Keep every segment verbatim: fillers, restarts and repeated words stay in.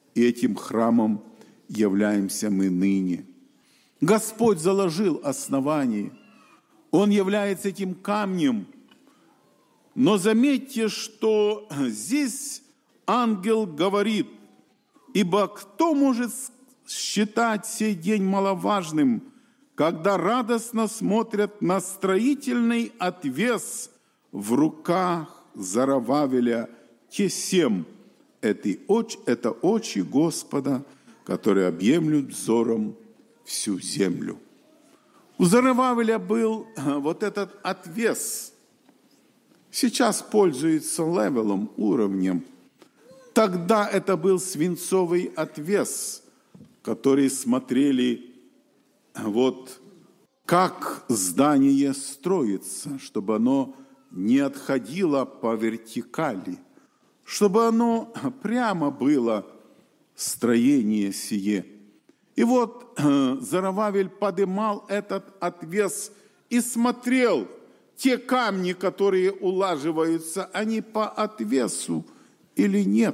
и этим храмом являемся мы ныне. Господь заложил основание, Он является этим камнем. Но заметьте, что здесь ангел говорит: «Ибо кто может считать сей день маловажным, когда радостно смотрят на строительный отвес в руках Зарававеля, те семь, это очи, это очи Господа, которые объемлют взором всю землю». У Зарававеля был вот этот отвес. Сейчас пользуется левелом, уровнем. Тогда это был свинцовый отвес, который смотрели, вот как здание строится, чтобы оно не отходило по вертикали, чтобы оно прямо было, строение сие. И вот Зарававель подымал этот отвес и смотрел, те камни, которые улаживаются, они по отвесу или нет.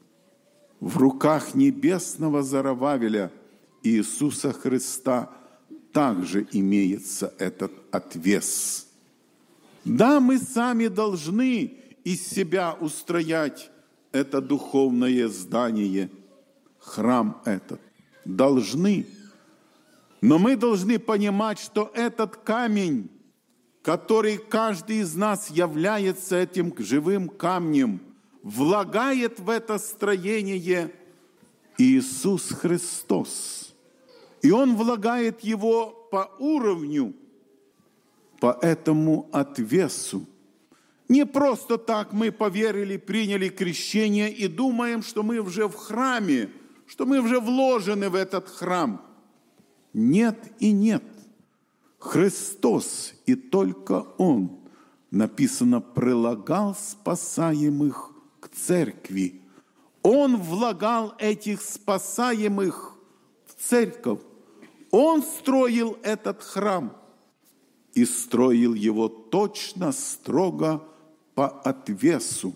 В руках небесного Зарававеля Иисуса Христа также имеется этот отвес. Да, мы сами должны из себя устроять это духовное здание, храм этот. Должны. Но мы должны понимать, что этот камень, который каждый из нас является этим живым камнем, влагает в это строение Иисус Христос. И Он влагает его по уровню, по этому отвесу. Не просто так мы поверили, приняли крещение и думаем, что мы уже в храме, что мы уже вложены в этот храм. Нет и нет. Христос и только Он, написано, прилагал спасаемых к церкви. Он влагал этих спасаемых в церковь. Он строил этот храм и строил его точно, строго по отвесу,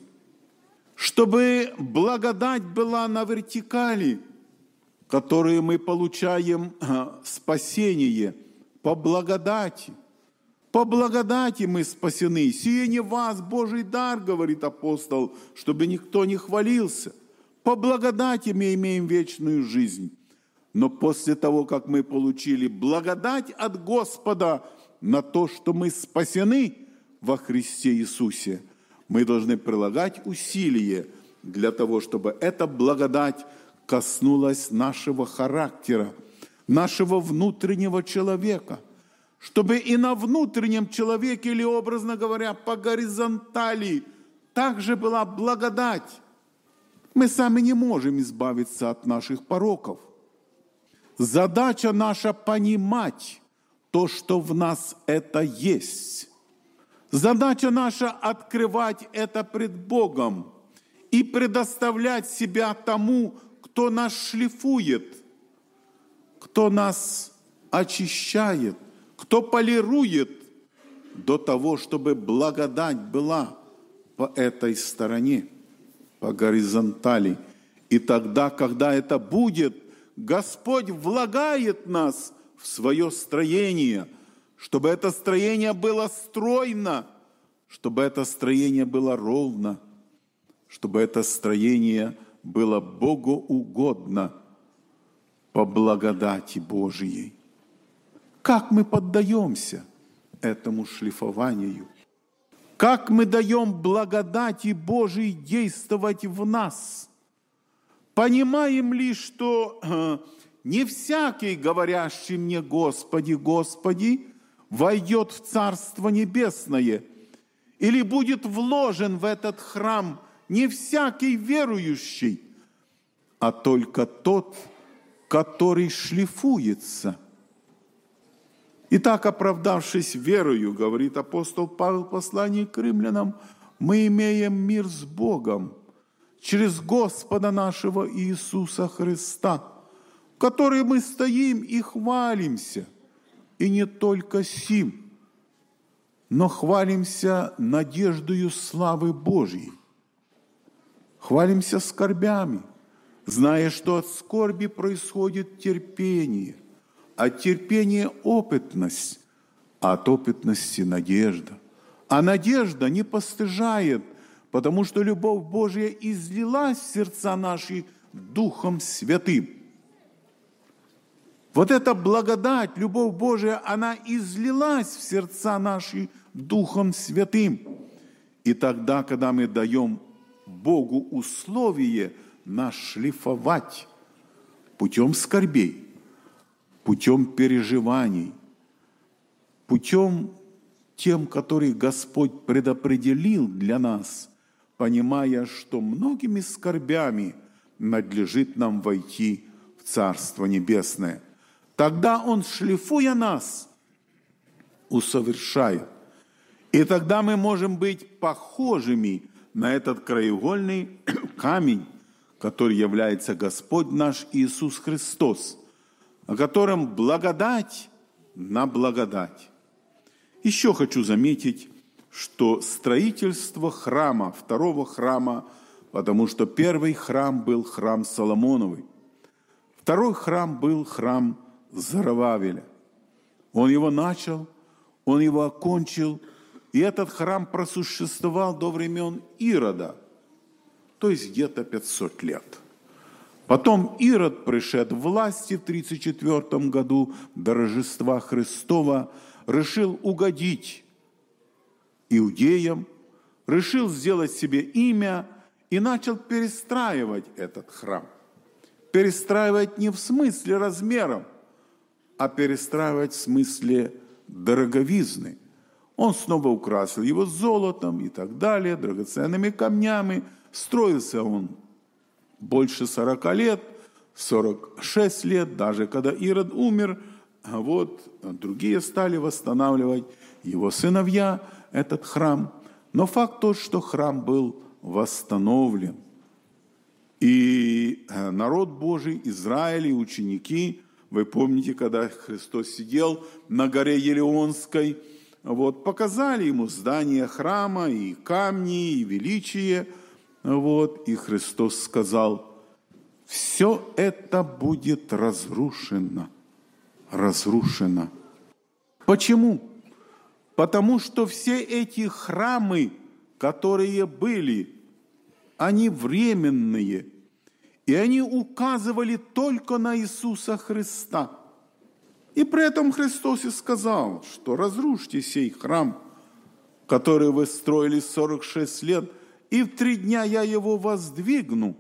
чтобы благодать была на вертикали, которую мы получаем спасение по благодати. По благодати мы спасены. Сие не вас, Божий дар, говорит апостол, чтобы никто не хвалился. По благодати мы имеем вечную жизнь. Но после того, как мы получили благодать от Господа на то, что мы спасены во Христе Иисусе, мы должны прилагать усилия для того, чтобы эта благодать коснулась нашего характера, нашего внутреннего человека, чтобы и на внутреннем человеке, или, образно говоря, по горизонтали, также была благодать. Мы сами не можем избавиться от наших пороков. Задача наша понимать то, что в нас это есть. Задача наша открывать это пред Богом и предоставлять себя тому, кто нас шлифует, кто нас очищает, кто полирует до того, чтобы благодать была по этой стороне, по горизонтали. И тогда, когда это будет, Господь влагает нас в свое строение, чтобы это строение было стройно, чтобы это строение было ровно, чтобы это строение было богоугодно по благодати Божией. Как мы поддаемся этому шлифованию? Как мы даем благодати Божией действовать в нас? Понимаем ли, что э, не всякий, говорящий мне «Господи, Господи», войдет в Царство Небесное или будет вложен в этот храм не всякий верующий, а только тот, который шлифуется. Итак, оправдавшись верою, говорит апостол Павел в послании к римлянам, мы имеем мир с Богом через Господа нашего Иисуса Христа, в котором мы стоим и хвалимся, и не только сим, но хвалимся надеждою славы Божьей, хвалимся скорбями, зная, что от скорби происходит терпение, от терпения опытность, а от опытности надежда. А надежда не постыжает, потому что любовь Божия излилась в сердца наши Духом Святым. Вот эта благодать, любовь Божия, она излилась в сердца наши Духом Святым. И тогда, когда мы даем Богу условие нас шлифовать путем скорбей, путем переживаний, путем тем, который Господь предопределил для нас, понимая, что многими скорбями надлежит нам войти в Царство Небесное. Тогда Он, шлифуя нас, усовершает. И тогда мы можем быть похожими на этот краеугольный камень, который является Господь наш Иисус Христос, о котором благодать на благодать. Еще хочу заметить, что строительство храма, второго храма, потому что первый храм был храм Соломоновый, второй храм был храм Зоровавеля. Он его начал, он его окончил, и этот храм просуществовал до времен Ирода, то есть где-то пятьсот лет. Потом Ирод, пришед в власти в тридцать четвёртом году до Рождества Христова, решил угодить иудеям, решил сделать себе имя и начал перестраивать этот храм. Перестраивать не в смысле размеров, а перестраивать в смысле дороговизны. Он снова украсил его золотом и так далее, драгоценными камнями. Строился он больше сорока лет, сорок шесть лет, даже когда Ирод умер, а вот другие стали восстанавливать, его сыновья, этот храм. Но факт тот, что храм был восстановлен. И народ Божий, Израиль и ученики, вы помните, когда Христос сидел на горе Елеонской, вот, показали ему здание храма, и камни, и величие. Вот, и Христос сказал: все это будет разрушено. Разрушено. Почему? Потому что все эти храмы, которые были, они временные, и они указывали только на Иисуса Христа. И при этом Христос и сказал, что разрушьте сей храм, который вы строили сорок шесть лет, и в три дня я его воздвигну.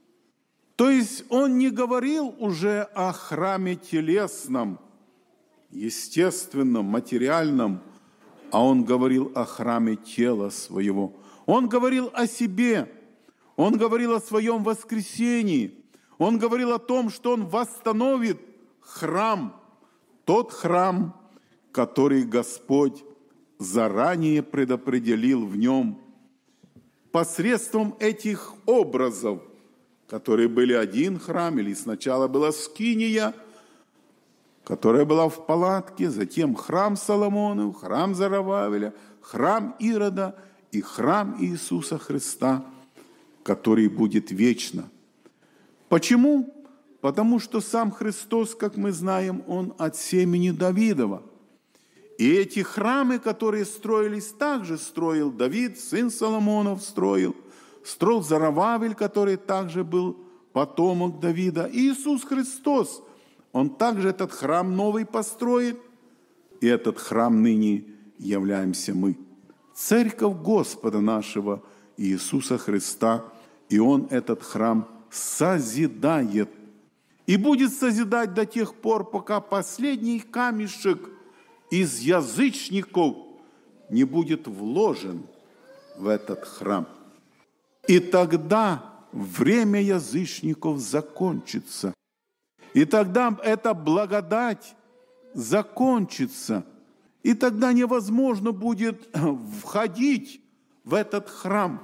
То есть Он не говорил уже о храме телесном, естественном, материальном, а Он говорил о храме тела своего. Он говорил о себе, Он говорил о своем воскресении, Он говорил о том, что Он восстановит храм, тот храм, который Господь заранее предопределил в нем посредством этих образов, которые были один храм, или сначала была скиния, которая была в палатке, затем храм Соломонов, храм Зоровавеля, храм Ирода и храм Иисуса Христа, который будет вечно. Почему? Потому что сам Христос, как мы знаем, Он от семени Давидова. И эти храмы, которые строились, также строил Давид, сын Соломонов строил, строил Зоровавель, который также был потомок Давида. И Иисус Христос, Он также этот храм новый построит, и этот храм ныне являемся мы. Церковь Господа нашего Иисуса Христа, и Он этот храм созидает. И будет созидать до тех пор, пока последний камешек из язычников не будет вложен в этот храм. И тогда время язычников закончится. И тогда эта благодать закончится. И тогда невозможно будет входить в этот храм.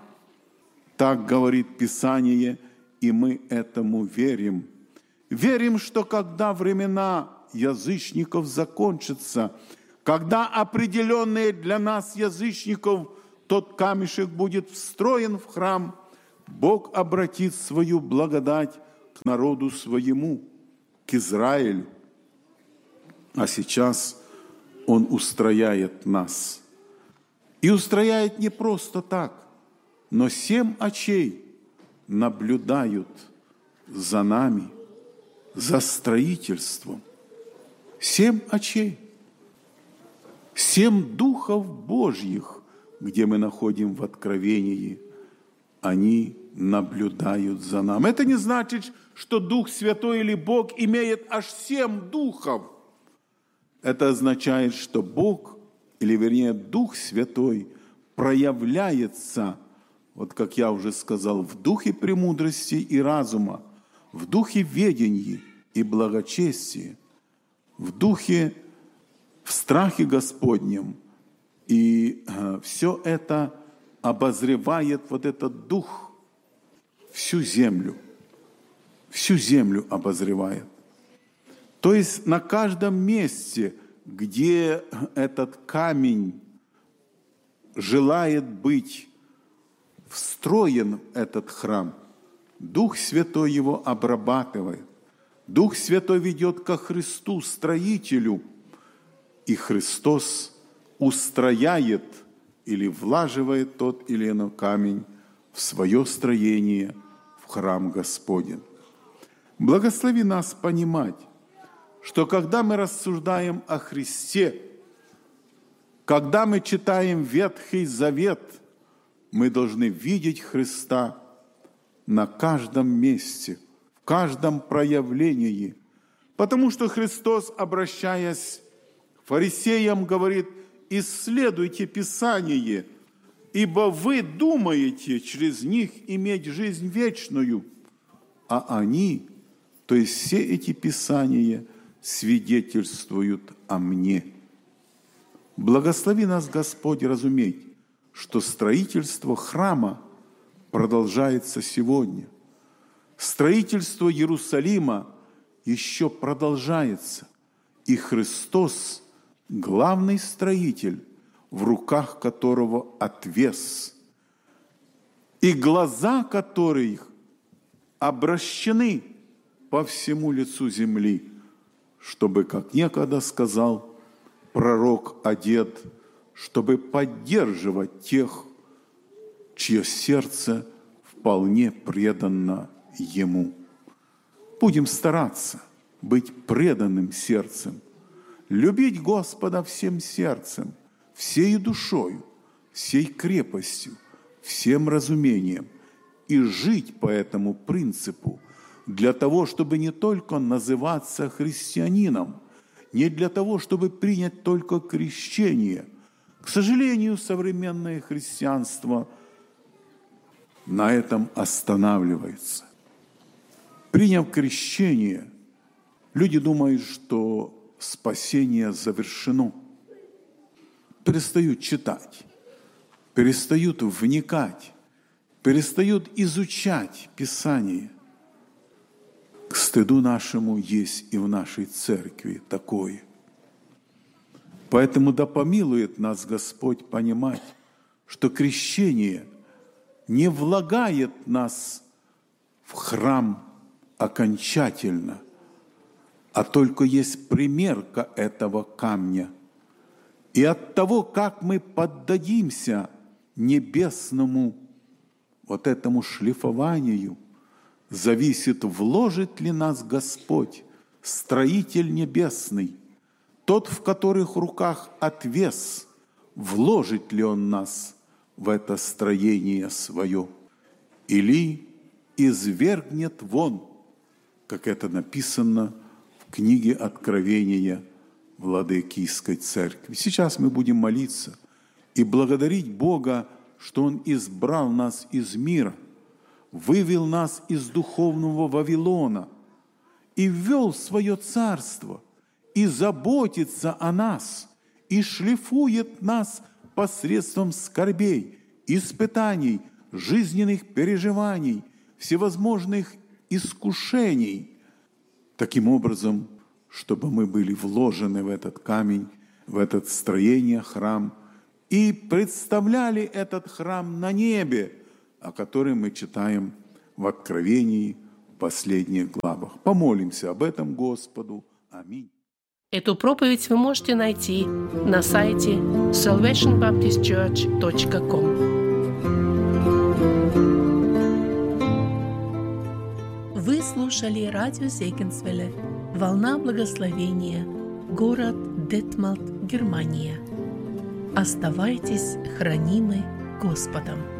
Так говорит Писание, и мы этому верим. Верим, что когда времена язычников закончатся, когда определенные для нас язычников тот камешек будет встроен в храм, Бог обратит свою благодать народу своему, к Израилю. А сейчас Он устрояет нас. И устрояет не просто так, но семь очей наблюдают за нами, за строительством. Семь очей. Семь духов Божьих, где мы находим в Откровении, они наблюдают за нами. Это не значит, что Дух Святой или Бог имеет аж семь духов. Это означает, что Бог, или вернее Дух Святой, проявляется, вот как я уже сказал, в духе премудрости и разума, в духе ведения и благочестия, в духе, в страхе Господнем. И э, все это обозревает вот этот дух, всю землю, всю землю обозревает. То есть на каждом месте, где этот камень желает быть встроен в этот храм, Дух Святой его обрабатывает. Дух Святой ведет ко Христу, строителю, и Христос устрояет или влаживает тот или иной камень в свое строение, в храм Господень. Благослови нас понимать, что когда мы рассуждаем о Христе, когда мы читаем Ветхий Завет, мы должны видеть Христа на каждом месте, в каждом проявлении. Потому что Христос, обращаясь к фарисеям, говорит: «Исследуйте Писание, ибо вы думаете через них иметь жизнь вечную, а они, то есть все эти Писания, свидетельствуют о мне». Благослови нас, Господь, разуметь, что строительство храма продолжается сегодня. Строительство Иерусалима еще продолжается. И Христос, главный строитель, в руках которого отвес, и глаза которых обращены по всему лицу земли, чтобы, как некогда сказал пророк Одед, чтобы поддерживать тех, чье сердце вполне предано Ему. Будем стараться быть преданным сердцем, любить Господа всем сердцем, всей душою, всей крепостью, всем разумением и жить по этому принципу для того, чтобы не только называться христианином, не для того, чтобы принять только крещение. К сожалению, современное христианство на этом останавливается. Приняв крещение, люди думают, что спасение завершено. Перестают читать, перестают вникать, перестают изучать Писание. К стыду нашему есть и в нашей церкви такое. Поэтому да помилует нас Господь понимать, что крещение не влагает нас в храм окончательно, а только есть примерка этого камня. И от того, как мы поддадимся небесному вот этому шлифованию, зависит, вложит ли нас Господь, строитель небесный, тот, в которых руках отвес, вложит ли Он нас в это строение свое, или извергнет вон, как это написано в книге Откровения Владыкийской Церкви. Сейчас мы будем молиться и благодарить Бога, что Он избрал нас из мира, вывел нас из духовного Вавилона и ввел в свое царство, и заботится о нас, и шлифует нас посредством скорбей, испытаний, жизненных переживаний, всевозможных искушений, таким образом, чтобы мы были вложены в этот камень, в это строение, храм, и представляли этот храм на небе, о котором мы читаем в Откровении последних главах. Помолимся об этом Господу. Аминь. Эту проповедь вы можете найти на сайте salvation baptist church точка com. Вы слушали радио Зегенсвелле «Волна благословения», город Детмалт, Германия. Оставайтесь хранимы Господом.